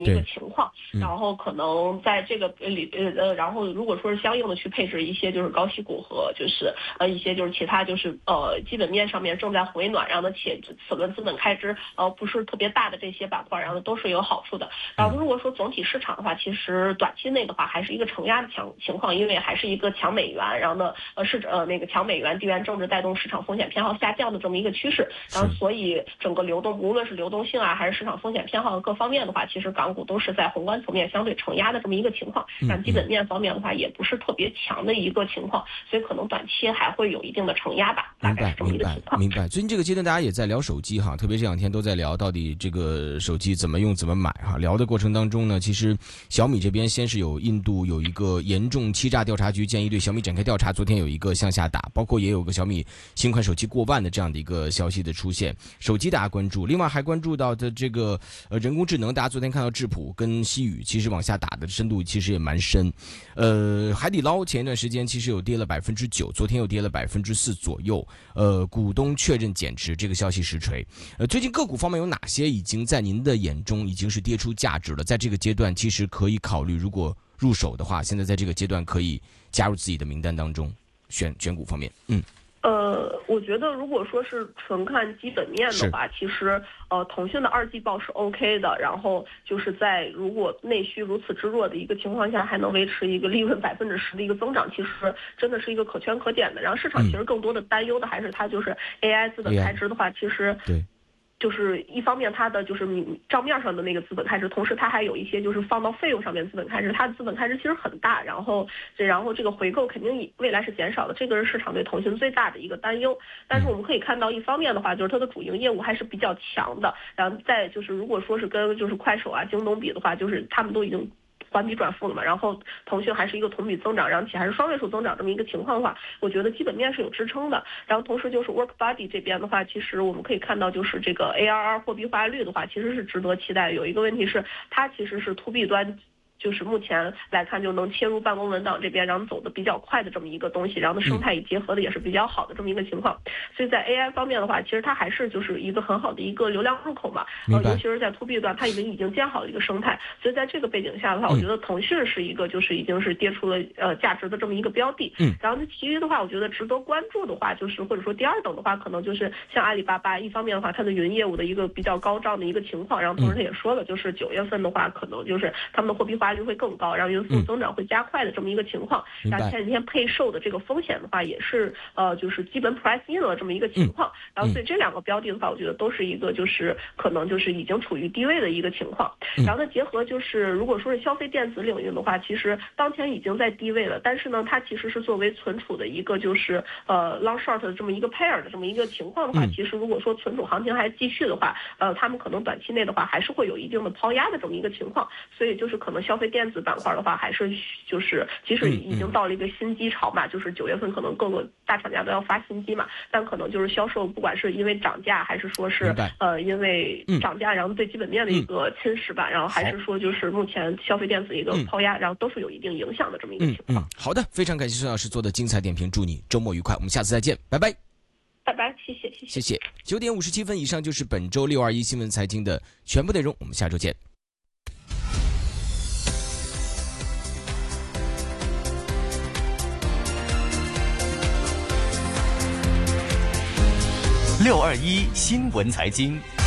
一个情况，然后可能在这个然后如果说是相应的去配置一些就是高息股和就是一些就是其他就是基本面上面正在回暖，然后呢且此轮资本开支不是特别大的这些板块，然后呢都是有好处的。然后如果说总体市场的话，其实短期内的话还是一个承压的情况，因为还是一个强美元，然后呢那个强美元地缘政治带动市场风险偏好下降的这么一个趋势，然后所以整个无论是流动性啊还是市场风险偏好各方面的话，其实港股都是在宏观层面相对承压的这么一个情况，但基本面方面的话也不是特别强的一个情况，所以可能短期还会有一定的承压吧，大概是这么一个情况。 明白。最近这个阶段大家也在聊手机哈，特别这两天都在聊到底这个手机怎么用怎么买哈。聊的过程当中呢，其实小米这边先是有印度有一个严重欺诈调查局建议对小米展开调查，昨天有一个向下打，包括也有个小米新款手机过万的这样的一个消息的出现，手机大家关注，另外还关注到的这个人工智能，大家昨天看到智谱跟西宇其实往下打的深度其实也蛮深，海底捞前一段时间其实有跌了9%，昨天又跌了4%左右，股东确认减持，这个消息实锤。最近个股方面有哪些已经在您的眼中已经是跌出价值了？在这个阶段其实可以考虑，如果入手的话，现在在这个阶段可以加入自己的名单当中，选股方面， 我觉得如果说是纯看基本面的话，其实腾讯的2季报是 OK 的，然后就是在如果内需如此之弱的一个情况下，还能维持一个利润10%的一个增长，其实真的是一个可圈可点的。然后市场其实更多的担忧的还是它就是 AI 资本开支的话，其实对。 就是一方面它的就是账面上的那个资本开支，同时它还有一些就是放到费用上面资本开支，它的资本开支其实很大，然后这个回购肯定未来是减少的，这个是市场对腾讯最大的一个担忧。但是我们可以看到一方面的话，就是它的主营业务还是比较强的，然后再就是如果说是跟就是快手啊、京东比的话，就是他们都已经环比转负了嘛，然后腾讯还是一个同比增长，然后且还是双位数增长这么一个情况的话，我觉得基本面是有支撑的。然后同时就是 WorkBuddy 这边的话，其实我们可以看到就是这个 ARR 货币化率的话，其实是值得期待。有一个问题是，它其实是 to B 端。就是目前来看就能切入办公文档这边，然后走的比较快的这么一个东西，然后生态也结合的也是比较好的这么一个情况。所以在 AI 方面的话，其实它还是就是一个很好的一个流量入口嘛，尤其是在 to B 端，它已经建好了一个生态。所以在这个背景下的话，我觉得腾讯是一个就是已经是跌出了价值的这么一个标的。然后其余的话，我觉得值得关注的话，就是或者说第二等的话，可能就是像阿里巴巴，一方面的话，它的云业务的一个比较高涨的一个情况，然后同时他也说了，就是9月份的话，可能就是他们的货币化率会更高，然后云服务增长会加快的这么一个情况。然后前几天配售的这个风险的话，也是就是基本 price in 了这么一个情况。然后所以这两个标的的话，我觉得都是一个就是可能就是已经处于低位的一个情况。然后呢，结合就是如果说是消费电子领域的话，其实当前已经在低位了，但是呢，它其实是作为存储的一个就是long short 的这么一个 pair 的这么一个情况的话，其实如果说存储行情还继续的话，他们可能短期内的话还是会有一定的抛压的这么一个情况。所以就是可能消费电子板块的话，还是就是即使已经到了一个新机潮嘛，就是9月份可能各个大厂家都要发新机嘛，但可能就是销售不管是因为涨价还是说是因为涨价然后对基本面的一个侵蚀吧，然后还是说就是目前消费电子一个抛压，然后都是有一定影响的这么一个情况。 好的，非常感谢孙老师做的精彩点评，祝你周末愉快，我们下次再见，拜拜。 拜拜，谢谢。 9点57分以上就是本周621新闻财经的全部内容，我们下周见。 621新闻财经。